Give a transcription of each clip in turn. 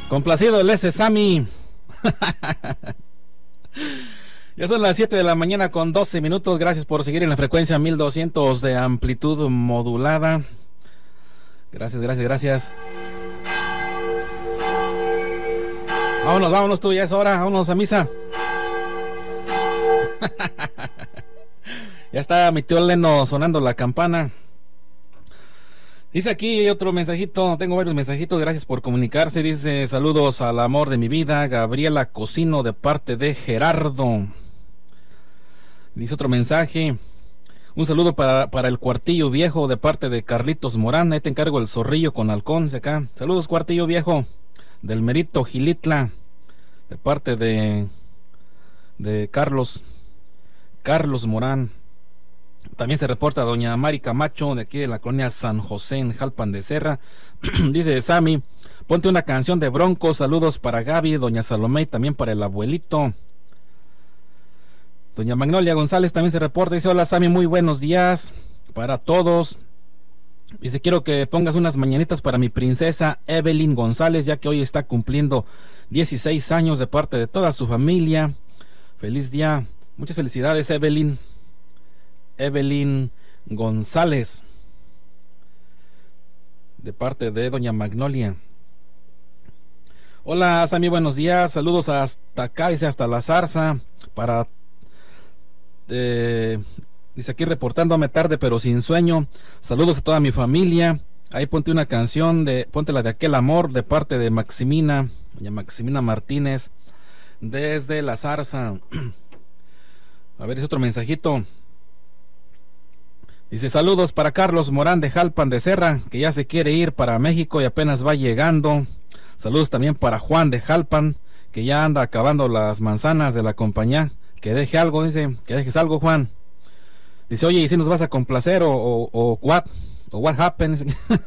Complacido el ese Sammy. Ya son las 7 de la mañana con 12 minutos. Gracias por seguir en la frecuencia 1200 de amplitud modulada. Gracias. Vámonos tú, ya es hora. Vámonos a misa. Ya está mi tío Leno sonando la campana. Dice aquí otro mensajito, tengo varios mensajitos, gracias por comunicarse. Dice: saludos al amor de mi vida, Gabriela Cocino, de parte de Gerardo. Dice otro mensaje: un saludo para el Cuartillo Viejo, de parte de Carlitos Morán. Ahí te encargo el zorrillo con halcón, dice acá. Saludos, Cuartillo Viejo, del Merito Gilitla, de parte de Carlos Morán. También se reporta doña Mari Camacho, de aquí de la colonia San José, en Jalpan de Serra. Dice: Sammy, ponte una canción de Broncos. Saludos para Gaby, doña Salomé, y también para el abuelito. Doña Magnolia González también se reporta. Dice: hola Sammy, muy buenos días para todos. Dice: quiero que pongas unas mañanitas para mi princesa Evelyn González, ya que hoy está cumpliendo 16 años, de parte de toda su familia. Feliz día. Muchas felicidades, Evelyn González, de parte de doña Magnolia. Hola Sammy, buenos días, saludos hasta acá, dice, hasta la Zarza, dice aquí reportándome tarde pero sin sueño. Saludos a toda mi familia. Ahí ponte una canción ponte la de Aquel Amor, de parte de Maximina, doña Maximina Martínez, desde la Zarza. A ver, es otro mensajito. Dice: saludos para Carlos Morán de Jalpan de Serra, que ya se quiere ir para México y apenas va llegando. Saludos también para Juan de Jalpan, que ya anda acabando las manzanas de la compañía. Que deje algo, dice, que dejes algo, Juan. Dice: oye, ¿y si nos vas a complacer o what happens?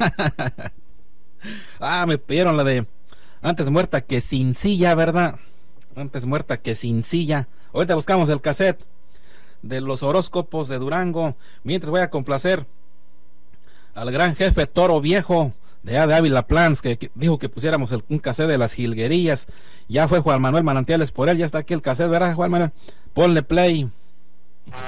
Me pidieron la de Antes muerta que sin silla, ¿verdad? Antes muerta que sin silla. Ahorita buscamos el cassette de los horóscopos de Durango. Mientras voy a complacer al gran jefe Toro Viejo de Ávila Plans, que dijo que pusiéramos un cassette de las jilguerillas. Ya fue Juan Manuel Manantiales por él, ya está aquí el cassette, ¿verdad, Juan Manuel? Ponle play.